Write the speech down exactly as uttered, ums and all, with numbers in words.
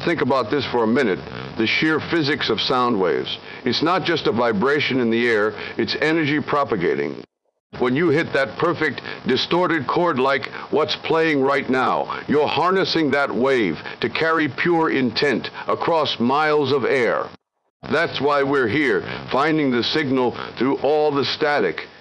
Think about this for a minute, the sheer physics of sound waves. It's not just a vibration in the air, it's energy propagating. When you hit that perfect, distorted chord like what's playing right now, you're harnessing that wave to carry pure intent across miles of air. That's why we're here, finding the signal through all the static,